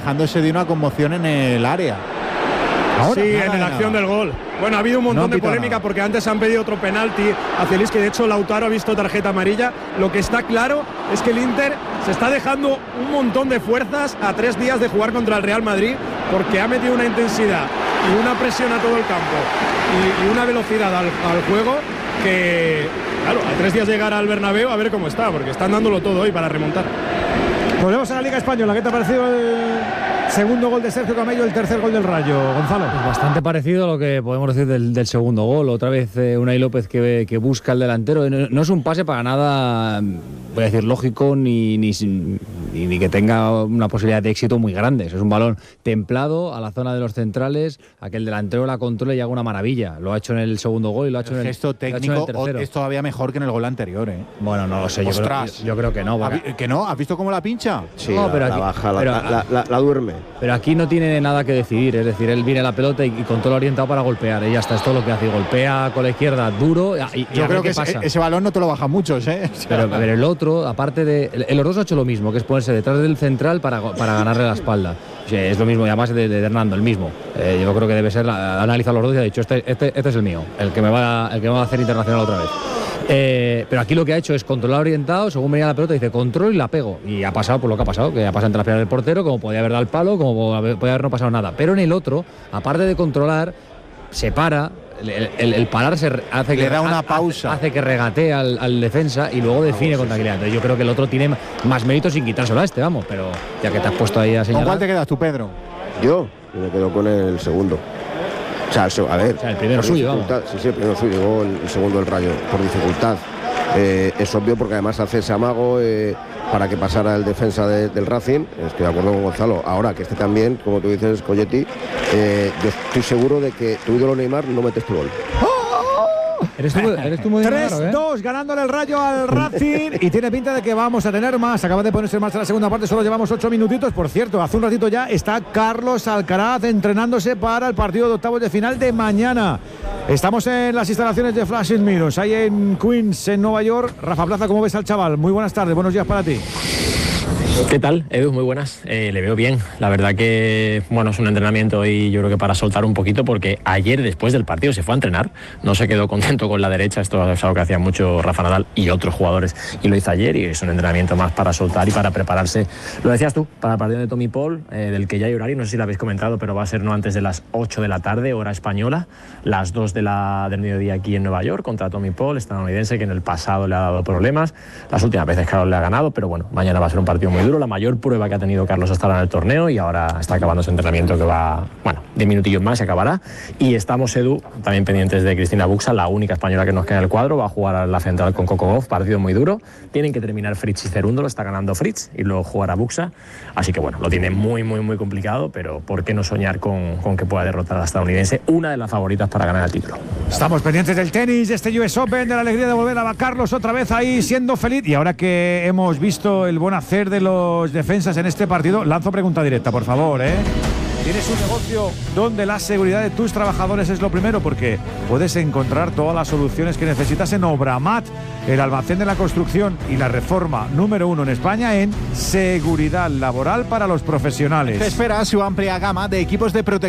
quejándose de una conmoción en el área. Ahora, sí, en la acción del gol. Bueno, ha habido un montón de polémica porque antes han pedido otro penalti hacia el Isque. De hecho, Lautaro ha visto tarjeta amarilla. Lo que está claro es que el Inter se está dejando un montón de fuerzas a 3 días de jugar contra el Real Madrid, porque ha metido una intensidad y una presión a todo el campo y una velocidad al juego que, claro, a 3 días de llegar al Bernabéu a ver cómo está, porque están dándolo todo hoy para remontar. Volvemos a la Liga Española. ¿Qué te ha parecido el segundo gol de Sergio Camello, el tercer gol del Rayo, Gonzalo? Pues bastante parecido a lo que podemos decir del segundo gol. Otra vez Unai López que busca el delantero. No es un pase para nada, voy a decir, lógico ni que tenga una posibilidad de éxito muy grande. Es un balón templado a la zona de los centrales, a que el delantero la controle y haga una maravilla. Lo ha hecho en el segundo gol y lo ha hecho en el gesto técnico. Es todavía mejor que en el gol anterior, ¿eh? Bueno, no lo sé. Yo creo que no. ¿Que no? ¿Has visto cómo la pincha? Sí, no, pero la aquí, baja, pero, la duerme. Pero aquí no tiene nada que decidir, es decir, él viene a la pelota y controla orientado para golpear, y ya está, esto es lo que hace, golpea con la izquierda duro. Yo creo que ese balón no te lo baja muchos, ¿eh? Pero el otro, aparte de. Los dos ha hecho lo mismo, que es ponerse detrás del central para ganarle la espalda. O sea, es lo mismo, y además de Hernando, el mismo. Yo creo que debe ser, ha analizado los dos y ha dicho, este es el mío, el que me va a hacer internacional otra vez. Pero aquí lo que ha hecho es controlar orientado, según venía la pelota, dice control y la pego. Y ha pasado por lo que ha pasado, que ha pasado entre las piernas del portero, como podía haber dado el palo, como podía haber no pasado nada. Pero en el otro, aparte de controlar, se para. El pararse hace que le da una pausa, hace que regatee al defensa y luego define con tranquilidad. Entonces yo creo que el otro tiene más mérito sin quitárselo a este, vamos. Pero ya que te has puesto ahí a señalar. ¿Con cuál te quedas tú, Pedro? Yo me quedo con el segundo. O sea, a ver, el primero suyo, vamos. Sí, el primero suyo, luego el segundo el Rayo, por dificultad. Es obvio porque además hace ese amago para que pasara el defensa del Racing. Estoy de acuerdo con Gonzalo. Ahora que este también, como tú dices, Colletti, yo estoy seguro de que tu ídolo Neymar no mete este gol. Eres tú muy 3-2 ganándole el Rayo al Racing y tiene pinta de que vamos a tener más. Acaba de ponerse en marcha la segunda parte, solo llevamos 8 minutitos. Por cierto, hace un ratito ya está Carlos Alcaraz entrenándose para el partido de octavos de final de mañana. Estamos en las instalaciones de Flashing Meadows, ahí en Queens, en Nueva York. Rafa Plaza, ¿cómo ves al chaval? Muy buenas tardes, buenos días para ti. ¿Qué tal, Edu? Muy buenas. Le veo bien. La verdad que, bueno, es un entrenamiento y yo creo que para soltar un poquito, porque ayer después del partido se fue a entrenar, no se quedó contento con la derecha, esto es algo que hacía mucho Rafa Nadal y otros jugadores, y lo hizo ayer, y es un entrenamiento más para soltar y para prepararse, lo decías tú, para el partido de Tommy Paul, del que ya hay horario, no sé si lo habéis comentado, pero va a ser no antes de las 8 de la tarde, hora española, las 2 del mediodía aquí en Nueva York, contra Tommy Paul, estadounidense, que en el pasado le ha dado problemas, las últimas veces Carlos le ha ganado, pero bueno, mañana va a ser un partido muy duro, la mayor prueba que ha tenido Carlos hasta ahora en el torneo, y ahora está acabando ese entrenamiento que va, bueno, 10 minutillos más y acabará. Y estamos, Edu, también pendientes de Cristina Buxa, la única española que nos queda en el cuadro, va a jugar a la central con Coco Gauff, partido muy duro, tienen que terminar Fritz y Cerúndolo, está ganando Fritz y luego jugará Buxa, así que bueno, lo tiene muy complicado, pero ¿por qué no soñar con que pueda derrotar a la estadounidense, una de las favoritas para ganar el título? Estamos pendientes del tenis, de este US Open, de la alegría de volver a Carlos otra vez ahí siendo feliz, y ahora que hemos visto el buen hacer de los defensas en este partido, lanzo pregunta directa, por favor, ¿Tienes un negocio donde la seguridad de tus trabajadores es lo primero? Porque puedes encontrar todas las soluciones que necesitas en Obramat, el almacén de la construcción y la reforma número 1 en España en seguridad laboral para los profesionales. Te espera su amplia gama de equipos de protección